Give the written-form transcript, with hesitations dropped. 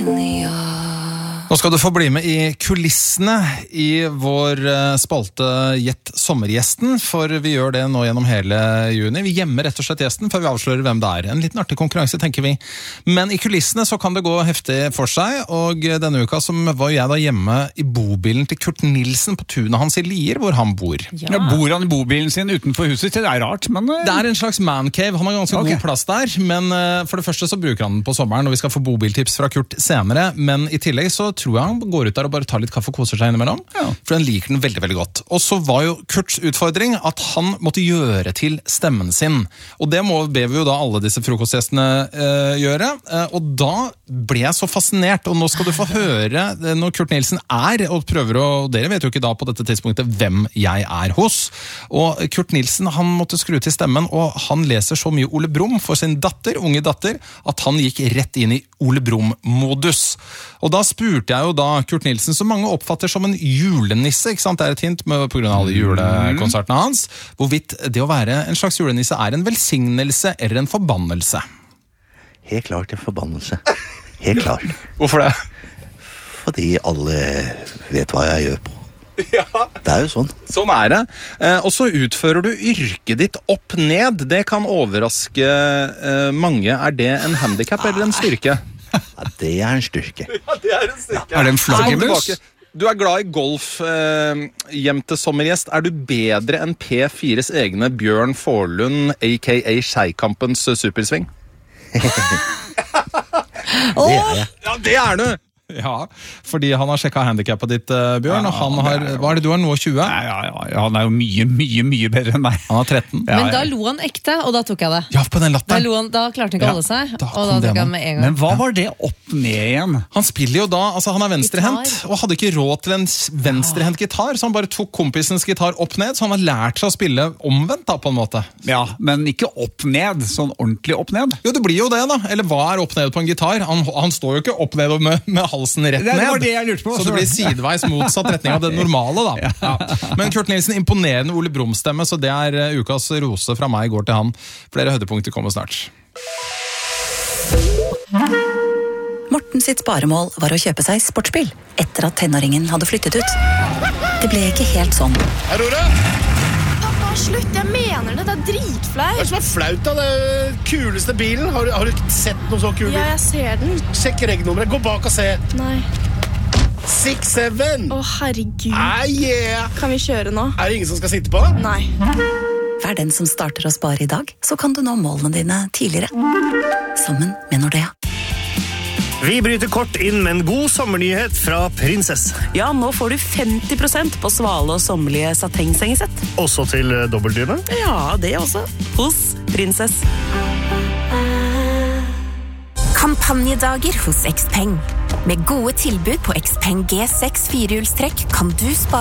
Nå skal du få bli med i kulissene i vår spalte Gjett sommergjesten, for vi gjør det nå gjennom hele juni. Vi gjemmer rett og slett gjesten før vi avslører hvem det er. En liten artig konkurranse, tenker vi. Men i kulissene så kan det gå heftig for seg, og denne uka så var jeg da hjemme i bobilen til Kurt Nilsen på tunet hans i Lier, hvor han bor. Ja, bor han i bobilen sin utenfor huset sitt? Det er rart, men... Det er en slags mancave, han har ganske god plass der, men for det første så bruker han den på sommeren, og vi skal få bobiltips fra Kurt senere, men i tillegg så tror jeg han går ut der og bare tar litt kaffe og koser seg innimellom, for den liker den veldig, veldig godt. Og så var jo Kurts utfordring at han måtte gjøre til stemmen sin, og det ber vi jo da alle disse frokostgjestene gjøre, og da ble jeg så fascinert, og nå skal du få høre når Kurt Nilsen og prøver å, dere vet jo ikke da på dette tidspunktet hvem jeg er hos, og Kurt Nilsen han måtte skru til stemmen, og han leser så mye Ole Brumm for sin datter, unge datter, at han gikk rett inn i Ole Brumm-modus. Og da spurte jeg jo da Kurt Nilsen, som mange oppfatter som en julenisse, ikke sant? Det er et hint på grunn av alle julekonsertene hans, hvorvidt det å være en slags julenisse er en velsignelse eller en forbannelse. Helt klart en forbannelse. Helt klart. Hvorfor det? Fordi alle vet hva jeg gjør på. Ja. Det er jo sånn. Sånn er det. Og så utfører du yrket ditt opp ned. Det kan overraske mange. Er det en handicap eller en styrke? Ja, det er en styrke. Ja, det er en styrke. Er det en flaggermus? Du er glad i golf, hjem til sommergjest. Er du bedre enn P4s egne Bjørn Forlund, a.k.a. Skeikampens supersving? Det er jeg. Ja, det er du! Ja, fordi han har sjekket handicapet ditt, Bjørn, og han har, hva er det du har nå, 20? Ja, han er jo mye bedre enn meg. Han har 13. Men da lo han ekte, og da tok jeg det. Ja, på den latteren. Da klarte han ikke å holde seg, og da tok jeg med en gang. Men hva var det opp ned igjen? Han spiller jo da, altså han er venstrehendt, og hadde ikke råd til en venstrehendt gitar, så han bare tok kompisens gitar opp ned, så han har lært seg å spille omvendt da, på en måte. Ja, men ikke opp ned, sånn ordentlig opp ned. Jo, det blir jo det da, eller hva er opp ned på en gitar? Han står jo ikke opp ned med halsen rett ned. Det var det jeg lurte på. Så det blir sideveis motsatt retning av det normale da. Ja. Men Kurt Nilsen, imponerende Ole Brumm-stemme, så det er ukas rose fra meg går til han. Flere høydepunkter kommer snart. Morten sitt sparemål var å kjøpe seg sportsbil etter at tenåringen hadde flyttet ut. Det ble ikke helt sånn. Hei, Rore! Slutt, jeg mener det, det er dritflaut. Hva er det som er flaut da? Det er kuleste bilen. Har du sett noe så kul bil? Ja, jeg ser den. Sjekk regnummeret, gå bak og se. Nei. 6-7. Å, herregud. Yeah. Kan vi kjøre nå? Er det ingen som skal sitte på? Nei. Vær den som starter å spare i dag, så kan du nå målene dine tidligere. Sammen med Nordea. Vi bryter kort inn med en god sommernyhet fra Prinsess. Ja, nå får du 50% på svale og sommerlige satengsengesett. Også til dobbeltdyne? Ja, det også. Hos Prinsess. Kampanjedager hos Xpeng. Med gode tilbud på Xpeng G6 firehjulstrekk kan du spare